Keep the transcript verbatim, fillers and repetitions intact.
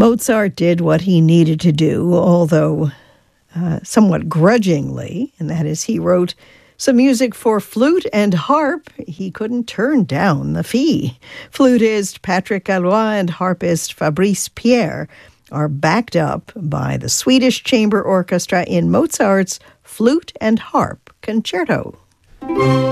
Mozart did what he needed to do, although uh, somewhat grudgingly, and that is he wrote some music for flute and harp. He couldn't turn down the fee. Flutist Patrick Gallois and harpist Fabrice Pierre are backed up by the Swedish Chamber Orchestra in Mozart's Flute and Harp Concerto.